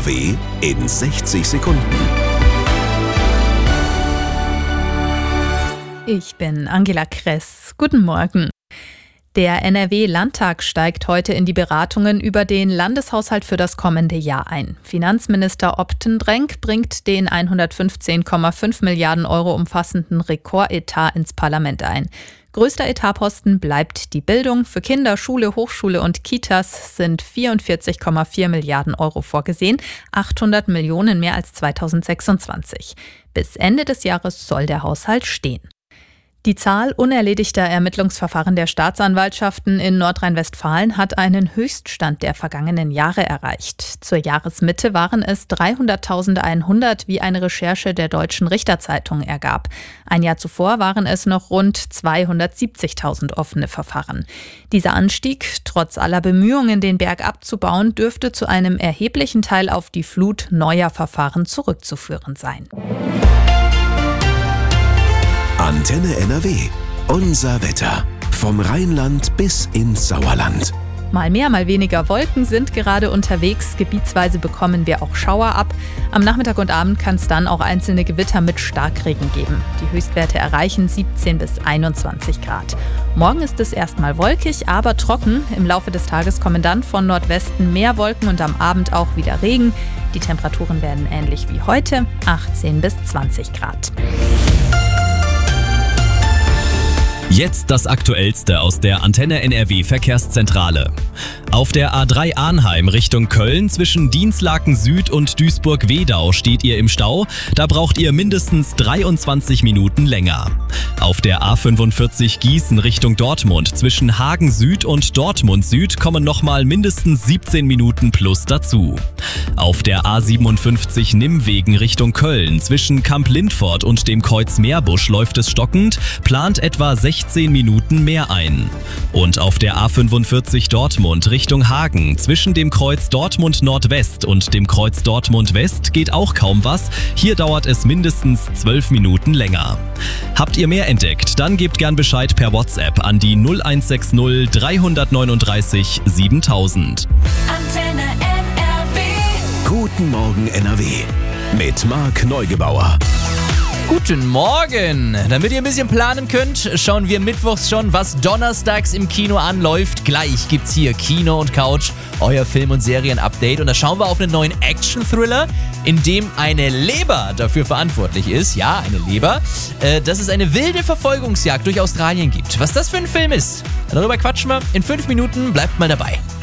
NRW in 60 Sekunden. Ich bin Angela Kress. Guten Morgen. Der NRW-Landtag steigt heute in die Beratungen über den Landeshaushalt für das kommende Jahr ein. Finanzminister Optendrenk bringt den 115,5 Milliarden Euro umfassenden Rekordetat ins Parlament ein. Größter Etatposten bleibt die Bildung. Für Kinder, Schule, Hochschule und Kitas sind 44,4 Milliarden Euro vorgesehen, 800 Millionen mehr als 2026. Bis Ende des Jahres soll der Haushalt stehen. Die Zahl unerledigter Ermittlungsverfahren der Staatsanwaltschaften in Nordrhein-Westfalen hat einen Höchststand der vergangenen Jahre erreicht. Zur Jahresmitte waren es 300.100, wie eine Recherche der Deutschen Richterzeitung ergab. Ein Jahr zuvor waren es noch rund 270.000 offene Verfahren. Dieser Anstieg, trotz aller Bemühungen, den Berg abzubauen, dürfte zu einem erheblichen Teil auf die Flut neuer Verfahren zurückzuführen sein. Antenne NRW. Unser Wetter. Vom Rheinland bis ins Sauerland. Mal mehr, mal weniger Wolken sind gerade unterwegs. Gebietsweise bekommen wir auch Schauer ab. Am Nachmittag und Abend kann es dann auch einzelne Gewitter mit Starkregen geben. Die Höchstwerte erreichen 17 bis 21 Grad. Morgen ist es erstmal wolkig, aber trocken. Im Laufe des Tages kommen dann von Nordwesten mehr Wolken und am Abend auch wieder Regen. Die Temperaturen werden ähnlich wie heute, 18 bis 20 Grad. Jetzt das Aktuellste aus der Antenne NRW Verkehrszentrale. Auf der A3 Arnheim Richtung Köln zwischen Dinslaken Süd und Duisburg-Wedau steht ihr im Stau. Da braucht ihr mindestens 23 Minuten länger. Auf der A45 Gießen Richtung Dortmund zwischen Hagen Süd und Dortmund Süd kommen nochmal mindestens 17 Minuten plus dazu. Auf der A57 Nimwegen Richtung Köln zwischen Kamp Lindfort und dem Kreuz Meerbusch läuft es stockend, plant etwa 16 Minuten mehr ein. Und auf der A45 Dortmund Richtung Hagen zwischen dem Kreuz Dortmund Nordwest und dem Kreuz Dortmund West geht auch kaum was. Hier dauert es mindestens 12 Minuten länger. Habt ihr mehr entdeckt? Dann gebt gern Bescheid per WhatsApp an die 0160 339 7000. Antenne NRW. Guten Morgen NRW. Mit Marc Neugebauer. Guten Morgen! Damit ihr ein bisschen planen könnt, schauen wir mittwochs schon, was donnerstags im Kino anläuft. Gleich gibt's hier Kino und Couch, euer Film- und Serien-Update. Und da schauen wir auf einen neuen Action-Thriller, in dem eine Leber dafür verantwortlich ist. Ja, eine Leber. Dass es eine wilde Verfolgungsjagd durch Australien gibt. Was das für ein Film ist, darüber quatschen wir in 5 Minuten. Bleibt mal dabei.